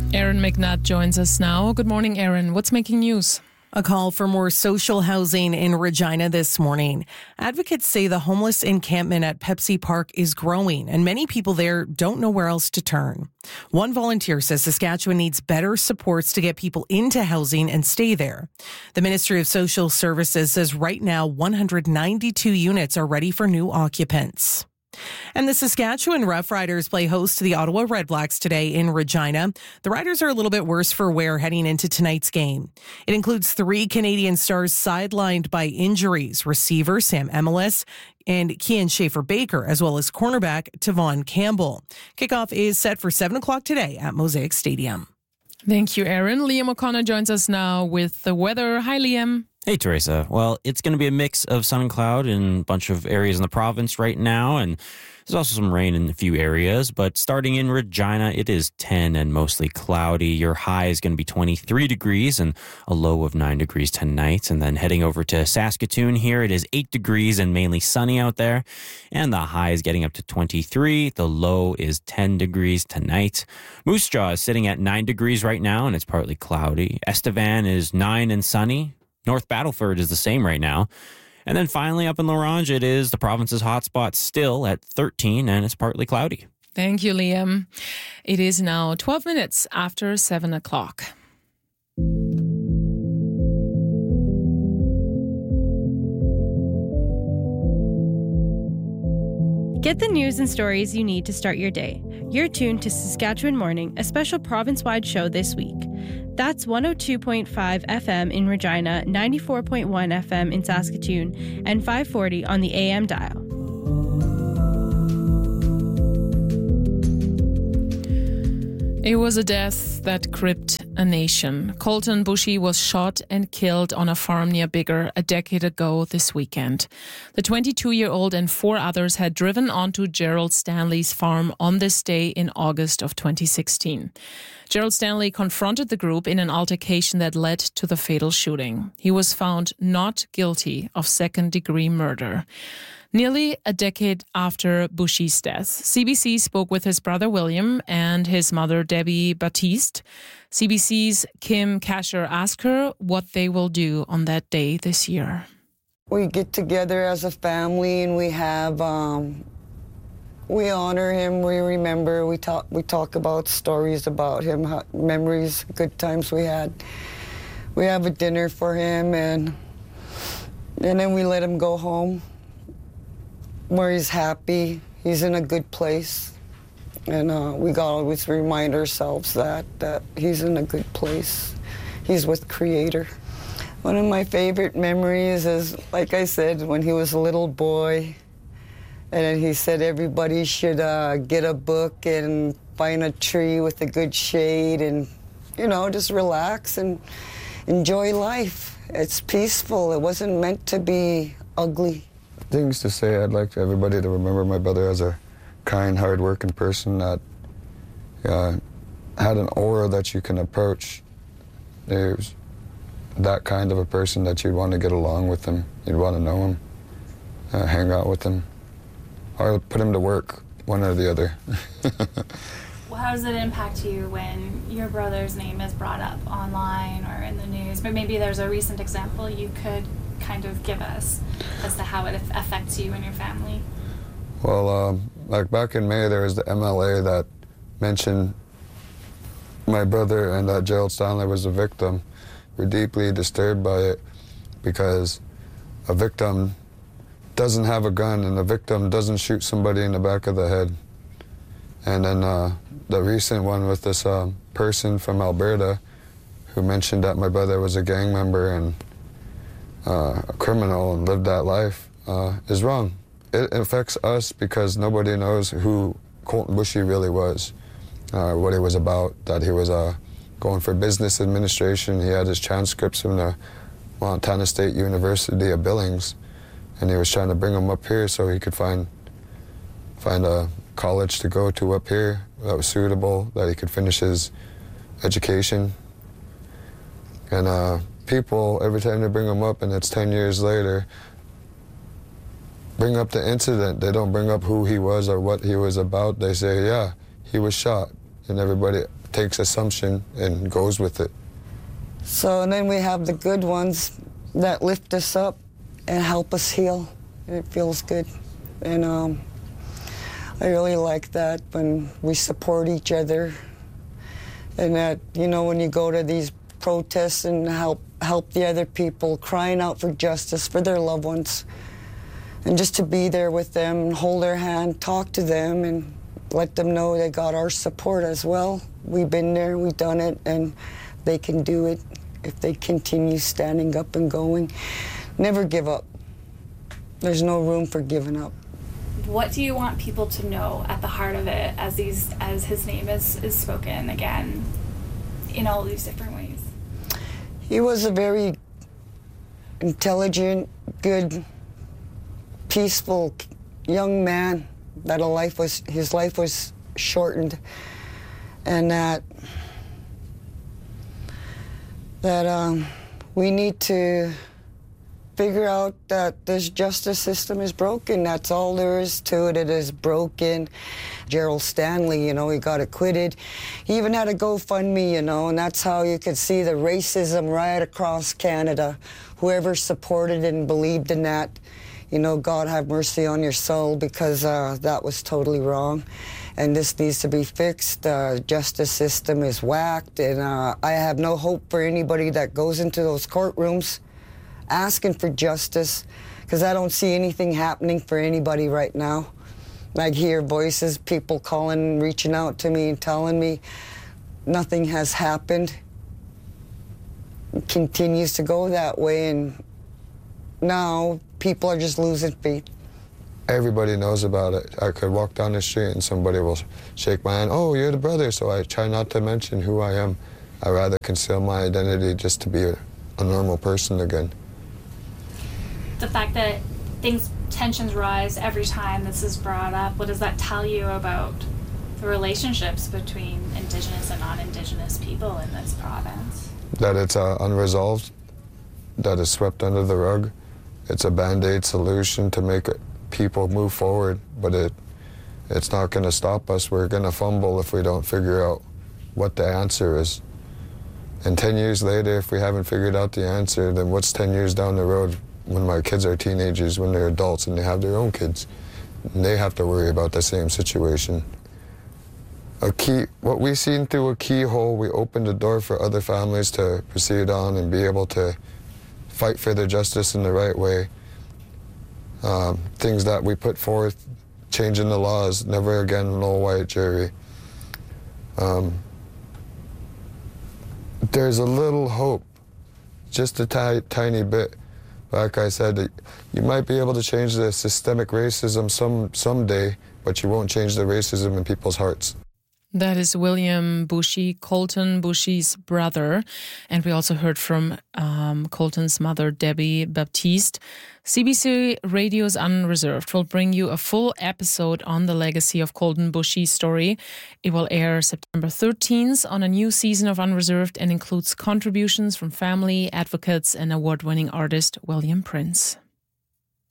Aaron McNutt joins us now. Good morning, Aaron. What's making news? A call for more social housing in Regina this morning. Advocates say the homeless encampment at Pepsi Park is growing, and many people there don't know where else to turn. One volunteer says Saskatchewan needs better supports to get people into housing and stay there. The Ministry of Social Services says right now 192 units are ready for new occupants. And the Saskatchewan Roughriders play host to the Ottawa Redblacks today in Regina. The Riders are a little bit worse for wear heading into tonight's game. It includes 3 Canadian stars sidelined by injuries: receiver Sam Emelis and Kian Schaefer-Baker, as well as cornerback Tavon Campbell. Kickoff is set for 7 o'clock today at Mosaic Stadium. Thank you, Aaron. Liam O'Connor joins us now with the weather. Hi, Liam. Hey, Teresa. Well, it's going to be a mix of sun and cloud in a bunch of areas in the province right now, and there's also some rain in a few areas. But starting in Regina, it is 10 and mostly cloudy. Your high is going to be 23 degrees and a low of 9 degrees tonight. And then heading over to Saskatoon here, it is 8 degrees and mainly sunny out there. And the high is getting up to 23. The low is 10 degrees tonight. Moose Jaw is sitting at 9 degrees right now, and it's partly cloudy. Estevan is 9 and sunny. North Battleford is the same right now. And then finally up in La Ronge, it is the province's hotspot still at 13, and it's partly cloudy. Thank you, Liam. It is now 12 minutes after 7 o'clock. Get the news and stories you need to start your day. You're tuned to Saskatchewan Morning, a special province-wide show this week. That's 102.5 FM in Regina, 94.1 FM in Saskatoon, and 540 on the AM dial. It was a death that gripped a nation. Colton Bushy was shot and killed on a farm near Biggar a decade ago this weekend. The 22-year-old and 4 others had driven onto Gerald Stanley's farm on this day in August of 2016. Gerald Stanley confronted the group in an altercation that led to the fatal shooting. He was found not guilty of second-degree murder. Nearly a decade after Bushy's death, CBC spoke with his brother William and his mother Debbie Baptiste. CBC's Kim Kasher asked her what they will do on that day this year. We get together as a family and we have, we honor him, we remember, we talk about stories about him, memories, good times we had. We have a dinner for him and then we let him go home, where he's happy, he's in a good place. And we gotta always remind ourselves that he's in a good place. He's with Creator. One of my favorite memories is, like I said, when he was a little boy, and he said everybody should get a book and find a tree with a good shade and, you know, just relax and enjoy life. It's peaceful. It wasn't meant to be ugly. Things to say, I'd like everybody to remember my brother as a kind, hard-working person that had an aura that you can approach. He was that kind of a person that you'd want to get along with him. You'd want to know him, hang out with him, or put him to work, one or the other. Well, how does it impact you when your brother's name is brought up online or in the news? But maybe there's a recent example you could kind of give us as to how it affects you and your family. Well, like back in May, there was the MLA that mentioned my brother and that Gerald Stanley was a victim. We're deeply disturbed by it because a victim doesn't have a gun and a victim doesn't shoot somebody in the back of the head. And then the recent one with this person from Alberta who mentioned that my brother was a gang member and a criminal and lived that life is wrong. It affects us because nobody knows who Colton Bushy really was, what he was about, that he was going for business administration. He had his transcripts from the Montana State University of Billings, and he was trying to bring them up here so he could find a college to go to up here that was suitable, that he could finish his education. And people, every time they bring him up, and it's 10 years later, bring up the incident. They don't bring up who he was or what he was about. They say, yeah, he was shot. And everybody takes assumption and goes with it. So and then we have the good ones that lift us up and help us heal. And it feels good. And I really like that when we support each other. And that, you know, when you go to these protests and help the other people crying out for justice for their loved ones. And just to be there with them and hold their hand, talk to them, and let them know they got our support as well. We've been there, we've done it, and they can do it if they continue standing up and going. Never give up. There's no room for giving up. What do you want people to know at the heart of it as his name is spoken again in all these different ways? He was a very intelligent, good, peaceful young man that his life was shortened, and that we need to figure out that this justice system is broken. That's all there is to it. It is broken. Gerald Stanley, you know, he got acquitted. He even had a GoFundMe, you know, and that's how you could see the racism right across Canada. Whoever supported and believed in that, you know, God have mercy on your soul, because that was totally wrong. And this needs to be fixed. The justice system is whacked, and I have no hope for anybody that goes into those courtrooms asking for justice, because I don't see anything happening for anybody right now. I hear voices, people calling, reaching out to me and telling me nothing has happened. It continues to go that way, and now people are just losing faith. Everybody knows about it. I could walk down the street and somebody will shake my hand. Oh, you're the brother. So I try not to mention who I am. I rather conceal my identity just to be a normal person again. The fact that tensions rise every time this is brought up, what does that tell you about the relationships between Indigenous and non-Indigenous people in this province? That it's unresolved, that it's swept under the rug. It's a Band-Aid solution to make people move forward, but it's not going to stop us. We're going to fumble if we don't figure out what the answer is. And 10 years later, if we haven't figured out the answer, then what's 10 years down the road when my kids are teenagers, when they're adults and they have their own kids? And they have to worry about the same situation. What we've seen through a keyhole, we opened the door for other families to proceed on and be able to fight for their justice in the right way. Things that we put forth, changing the laws, never again no white jury. There's a little hope, just a tiny bit. Like I said, you might be able to change the systemic racism someday, but you won't change the racism in people's hearts. That is William Bushey, Colten Bushey's brother. And we also heard from Colten's mother, Debbie Baptiste. CBC Radio's Unreserved will bring you a full episode on the legacy of Colten Bushey's story. It will air September 13th on a new season of Unreserved and includes contributions from family, advocates, and award-winning artist William Prince.